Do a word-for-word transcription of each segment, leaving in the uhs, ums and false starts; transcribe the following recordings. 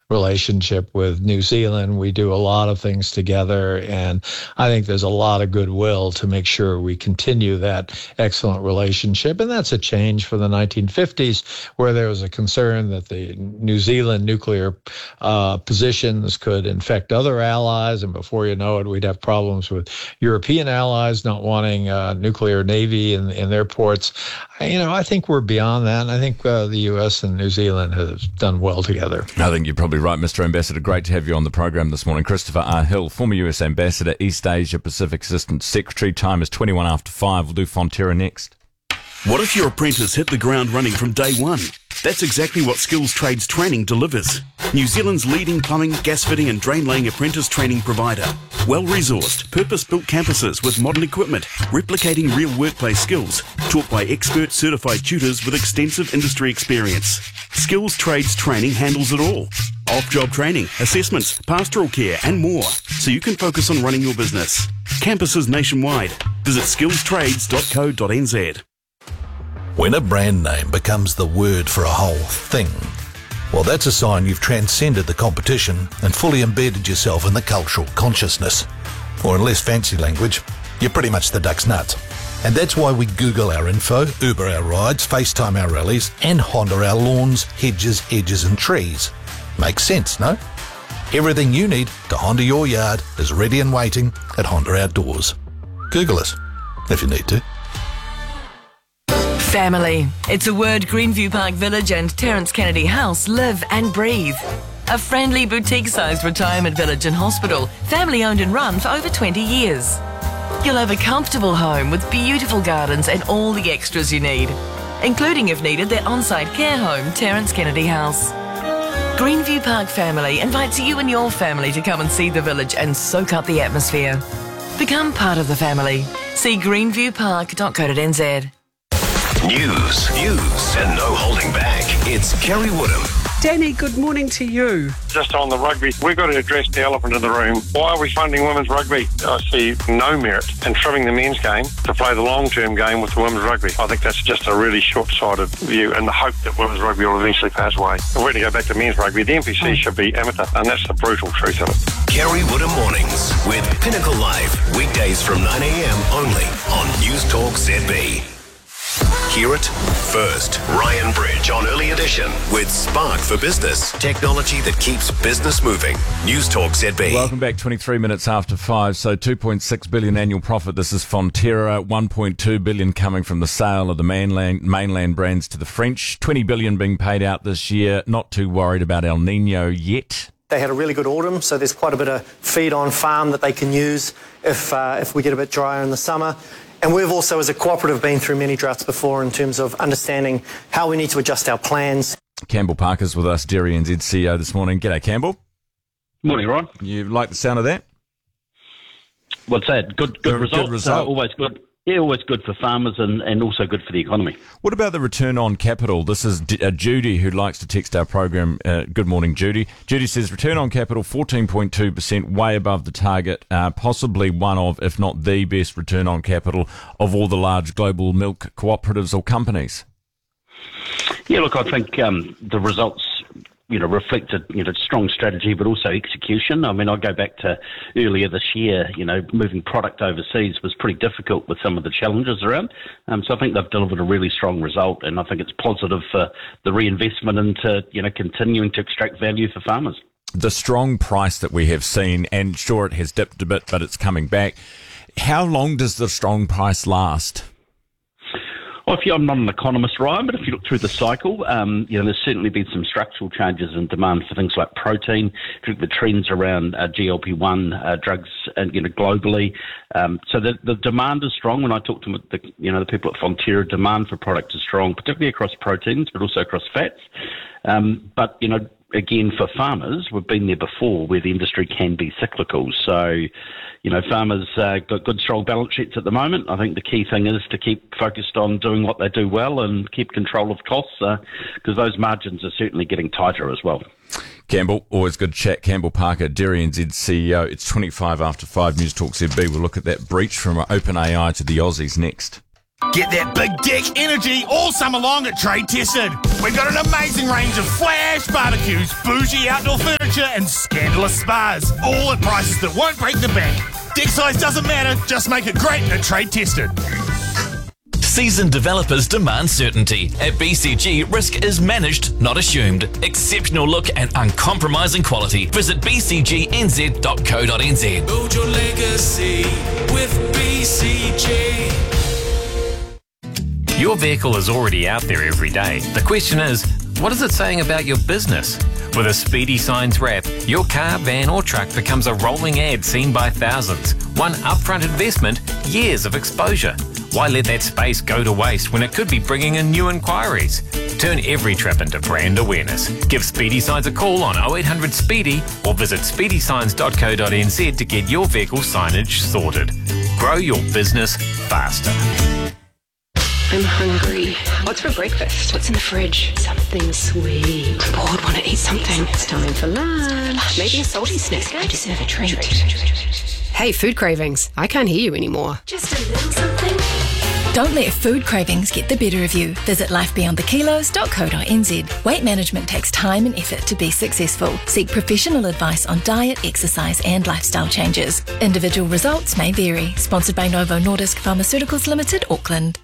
relationship with New Zealand. We do a lot of things together, and I think there's a lot of goodwill to make sure we continue that excellent relationship. And that's a change from the nineteen fifties, where there was a concern that the New Zealand nuclear uh, positions could infect other allies, and before you know it, we'd have problems with European allies not wanting uh, nuclear navy in, in their ports. You know, I think we're beyond that, and I think uh, the U S and New Zealand have done well together. I think you're probably right, Mister Ambassador. Great to have you on the program this morning. Christopher R. Hill, former U S Ambassador, East Asia Pacific Assistant Secretary. Time is twenty-one after five. We'll do Fonterra next. What if your apprentice hit the ground running from day one? That's exactly what Skills Trades Training delivers. New Zealand's leading plumbing, gas fitting and drain laying apprentice training provider. Well-resourced, purpose-built campuses with modern equipment, replicating real workplace skills, taught by expert certified tutors with extensive industry experience. Skills Trades Training handles it all. Off-job training, assessments, pastoral care and more, so you can focus on running your business. Campuses nationwide. Visit skills trades dot co dot n z. When a brand name becomes the word for a whole thing, well, that's a sign you've transcended the competition and fully embedded yourself in the cultural consciousness. Or in less fancy language, you're pretty much the duck's nuts. And that's why we Google our info, Uber our rides, FaceTime our rallies, and Honda our lawns, hedges, edges and trees. Makes sense, no? Everything you need to Honda your yard is ready and waiting at Honda Outdoors. Google us, if you need to. Family. It's a word Greenview Park Village and Terence Kennedy House live and breathe. A friendly boutique-sized retirement village and hospital, family-owned and run for over twenty years. You'll have a comfortable home with beautiful gardens and all the extras you need, including, if needed, their on-site care home, Terence Kennedy House. Greenview Park Family invites you and your family to come and see the village and soak up the atmosphere. Become part of the family. See greenview park dot co dot n z. News, views, and no holding back. It's Kerry Woodham. Danny, good morning to you. Just on the rugby, we've got to address the elephant in the room. Why are we funding women's rugby? I see no merit in trimming the men's game to play the long-term game with the women's rugby. I think that's just a really short-sighted view and the hope that women's rugby will eventually pass away. If we're going to go back to men's rugby, the N P C should be amateur, and that's the brutal truth of it. Kerry Woodham Mornings with Pinnacle Live. Weekdays from nine a.m. only on News Talk Z B. Hear it first. Ryan Bridge on Early Edition with Spark for Business. Technology that keeps business moving. News Talk Z B. Welcome back. twenty-three minutes after five. So two point six billion annual profit. This is Fonterra. one point two billion coming from the sale of the mainland, mainland brands to the French. twenty billion being paid out this year. Not too worried about El Nino yet. They had a really good autumn, so there's quite a bit of feed on farm that they can use if uh, if we get a bit drier in the summer. And we've also, as a cooperative, been through many droughts before in terms of understanding how we need to adjust our plans. Campbell Parker's with us, Dairy N Z C E O this morning. G'day, Campbell. Morning, Ron. You like the sound of that? What's that? Good, good A result. Good result. Uh, always good. Yeah, always good for farmers and, and also good for the economy. What about the return on capital? This is D- uh, Judy, who likes to text our program. Uh, good morning, Judy. Judy says return on capital fourteen point two percent, way above the target, uh, possibly one of, if not the best return on capital of all the large global milk cooperatives or companies. Yeah, look, I think um, the results, you know, reflected, you know, strong strategy, but also execution. I mean, I go back to earlier this year, you know, moving product overseas was pretty difficult with some of the challenges around. Um, so I think they've delivered a really strong result, and I think it's positive for the reinvestment into, you know, continuing to extract value for farmers. The strong price that we have seen, and sure, it has dipped a bit, but it's coming back. How long does the strong price last? Well, if you, I'm not an economist, Ryan, but if you look through the cycle, um, you know, there's certainly been some structural changes in demand for things like protein. If you look at the trends around uh, G L P one uh, drugs, and you know, globally, um, so the, the demand is strong. When I talk to the, you know, the people at Fonterra, demand for product is strong, particularly across proteins, but also across fats. Um, but you know, again, for farmers, we've been there before, where the industry can be cyclical. So, you know, farmers uh, got good, strong balance sheets at the moment. I think the key thing is to keep focused on doing what they do well and keep control of costs, because uh, those margins are certainly getting tighter as well. Campbell, always good chat. Campbell Parker, Dairy N Z C E O. It's twenty-five after five, News Talk Z B. We'll look at that breach from OpenAI to the Aussies next. Get that big dick energy all summer long at Trade Tested. We've got an amazing range of flash barbecues, bougie outdoor furniture and scandalous spas, all at prices that won't break the bank. Dick size doesn't matter, just make it great at Trade Tested. Seasoned developers demand certainty. At B C G, risk is managed, not assumed. Exceptional look and uncompromising quality. Visit b c g n z dot co dot n z. Build your legacy with B C G. Your vehicle is already out there every day. The question is, what is it saying about your business? With a Speedy Signs wrap, your car, van or truck becomes a rolling ad seen by thousands. One upfront investment, years of exposure. Why let that space go to waste when it could be bringing in new inquiries? Turn every trip into brand awareness. Give Speedy Signs a call on oh eight hundred SPEEDY or visit speedy signs dot co dot n z to get your vehicle signage sorted. Grow your business faster. I'm hungry. What's for breakfast? What's in the fridge? Something sweet. I'm bored, want to eat something. It's time for lunch. Maybe a salty snack. I deserve a treat. Hey, food cravings. I can't hear you anymore. Just a little something. Don't let food cravings get the better of you. Visit life beyond the kilos dot co dot n z. Weight management takes time and effort to be successful. Seek professional advice on diet, exercise and lifestyle changes. Individual results may vary. Sponsored by Novo Nordisk Pharmaceuticals Limited, Auckland.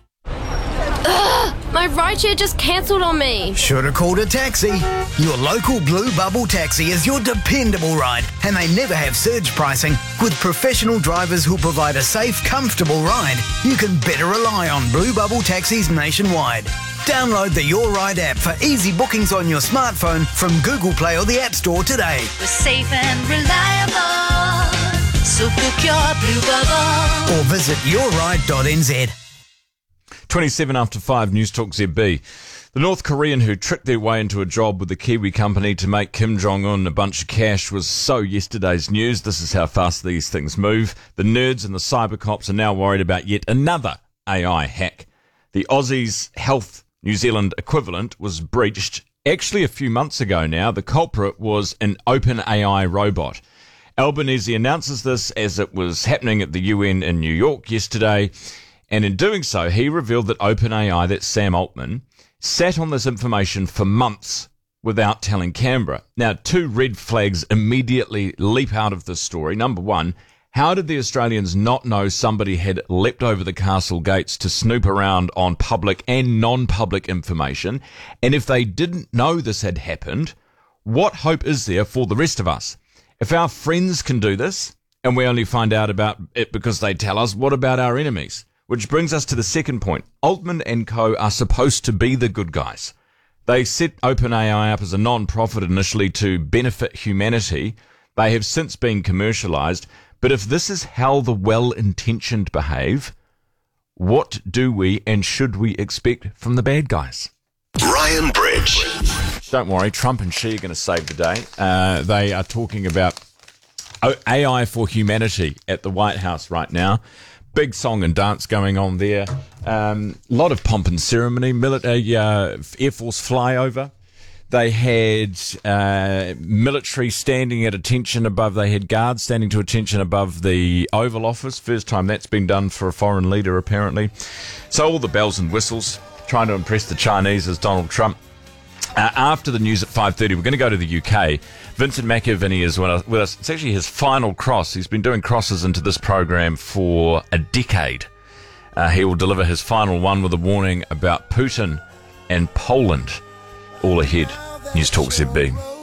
Ugh, my rideshare just cancelled on me. Should have called a taxi. Your local Blue Bubble taxi is your dependable ride, and they never have surge pricing. With professional drivers who provide a safe, comfortable ride, you can better rely on Blue Bubble taxis nationwide. Download the Your Ride app for easy bookings on your smartphone from Google Play or the App Store today. We're safe and reliable, so book your Blue Bubble. Or visit your ride dot n z. twenty-seven after five, News Talk Z B. The North Korean who tricked their way into a job with the Kiwi company to make Kim Jong-un a bunch of cash was so yesterday's news. This is how fast these things move. The nerds and the cyber cops are now worried about yet another A I hack. The Aussies Health New Zealand equivalent was breached actually a few months ago now. The culprit was an OpenAI robot. Albanese announces this as it was happening at the U N in New York yesterday. And in doing so, he revealed that OpenAI, that's Sam Altman, sat on this information for months without telling Canberra. Now, two red flags immediately leap out of this story. Number one, how did the Australians not know somebody had leapt over the castle gates to snoop around on public and non-public information? And if they didn't know this had happened, what hope is there for the rest of us? If our friends can do this, and we only find out about it because they tell us, what about our enemies? Which brings us to the second point. Altman and co are supposed to be the good guys. They set OpenAI up as a non-profit initially to benefit humanity. They have since been commercialized. But if this is how the well-intentioned behave, what do we and should we expect from the bad guys? Ryan Bridge. Don't worry, Trump and Xi are going to save the day. Uh, they are talking about A I for humanity at the White House right now. Big song and dance going on there. A um, lot of pomp and ceremony. Military, uh, Air Force flyover. They had uh, military standing at attention above. They had guards standing to attention above the Oval Office. First time that's been done for a foreign leader, apparently. So all the bells and whistles, trying to impress the Chinese as Donald Trump. Uh, after the news at five thirty, we're going to go to the U K. Vincent McAviney is with us. It's actually his final cross. He's been doing crosses into this program for a decade. Uh, he will deliver his final one with a warning about Putin and Poland. All ahead. News Talk Z B.